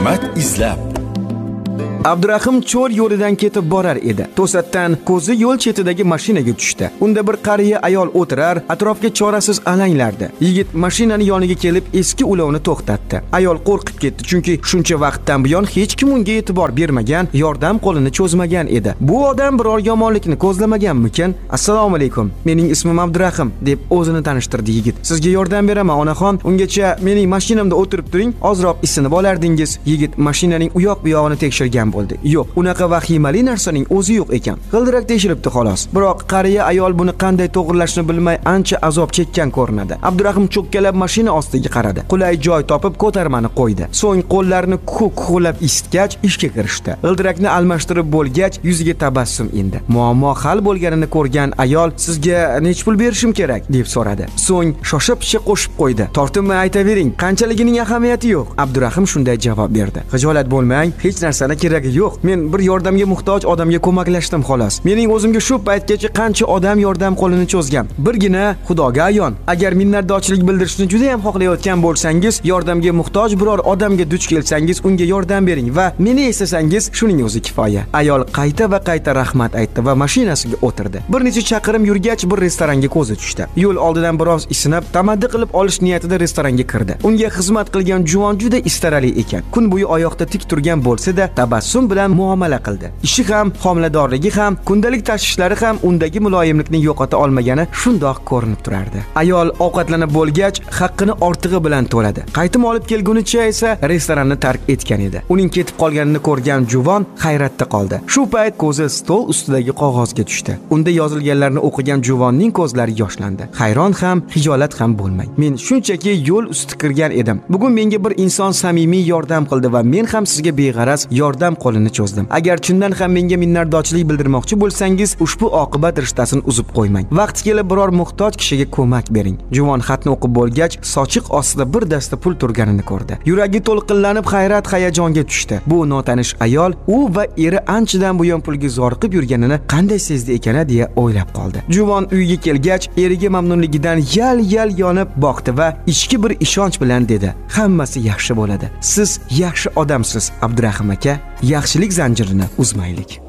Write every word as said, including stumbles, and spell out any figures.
hikmat izlab. Abdurahim cho'l yo'lidan ketib borar edi. To'satdan ko'zi yo'l chetidagi mashinaga tushdi. Unda bir qariya ayol o'tirar, atrofga chorasiz alanglardi. Yigit mashinani yoniga kelib eski ulovni to'xtatdi. Ayol qo'rqib ketdi, chunki shuncha vaqtdan buyon hech kim unga e'tibor bermagan, yordam qo'lini cho'zmagan edi. Bu odam biror yomonlikni ko'zlamaganmikin? Assalomu alaykum. Mening ismim Abdurahim, deb o'zini tanishtirdi yigit. Sizga yordam beraman, onaxon. Ungacha mening mashinamda o'tirib turing, ozroq isinib olardingiz. Yigit mashinaning u yoq bu yog'ini tekshirgan bo'ldi. Yo'q, unaqa vahimali narsaning o'zi yo'q ekan. G'ildirak tekshiribdi xolos. Biroq qariya ayol buni qanday to'g'rilashni bilmay ancha azob chekkan ko'rinadi. Abdurahim cho'kkalab mashina ostiga qaradi. Qulay joy topib ko'tarmani qo'ydi. So'ng qo'llarini ko'k-ko'lab isitgach, ishga kirishdi. G'ildirakni almashtirib bo'lgach, yuziga tabassum endi. Muammo hal bo'lganini ko'rgan ayol, "Sizga nech pul berishim kerak?" deb so'radi. So'ng shosha-pisha qo'shib qo'ydi. "Tortinmay aytavering, qanchaligining ahamiyati yo'q." Abdurahim shunday javob berdi. "Xijolat bo'lmang, hech narsani keragi yo'q. Men bir yordamga muhtoj odamga ko'maklashdim xolos. Mening o'zimga shu paytgacha qancha odam yordam qo'lini cho'zgan. Birgina Xudoga ayon. Agar minnatdorchilik bildirishni juda ham xohlayotgan bo'lsangiz, yordamga muhtoj biror odamga duch kelsangiz, unga yordam bering va meni eslasangiz, shuning o'zi kifoya." Ayol qayta va qayta rahmat aytdi va mashinasiga o'tirdi. Bir necha chaqirim yurgach, bir restoranga ko'zi tushdi. Yo'l oldidan biroz isinib, tamaddi qilib olish niyatida restoranga kirdi. Unga xizmat qilgan juvon juda istarali ekan. Kun bo'yi oyoqda tik turgan bo'lsa-da, tabassum bilan muomala qildi. Ishi ham, homiladorligi ham, kundalik tashvishlari ham undagi muloyimlikni yo'qota olmagani shundoq ko'rinib turardi. Ayol ovqatlanib bo'lgach, haqqini ortig'i bilan to'ladi. Qaytib olib kelgunicha esa restoranni tark etgan edi. Uning ketib qolganini ko'rgan juvon hayratda qoldi. Shu payt ko'zi stol ustidagi qog'ozga tushdi. Unda yozilganlarni o'qigan juvonning ko'zlari yoshlandi. Hayron ham, hijolat ham bo'lmang. "Men shunchaki yo'l usti kirgan edim. Bugun menga bir inson samimiy yordam qildi va men ham sizga beg'araz yordam qo'lini cho'zdim. Agar chindan ham menga minnatdorchilik bildirmoqchi bo'lsangiz, ushbu oqibat rishtasini uzib qo'ymang. Vaqti kelib biror muhtoj kishiga ko'mak bering." Juvon xatni o'qib bo'lgach, sochiq ostida bir dasta pul turganini ko'rdi. Yuragi to'lqinlanib, hayrat hayajonga tushdi. Bu notanish ayol u va eri anchadan buyon pulga zoriqib yurganini qanday sezdi ekana deya o'ylab qoldi. Juvon uyga kelgach, eriga mamnunligidan yal-yal yonib boqdi va ichki bir ishonch bilan dedi: "Hammasi yaxshi bo'ladi. Siz yaxshi odamsiz, Abdurahim aka. Yaxshilik zanjirini uzmaylik."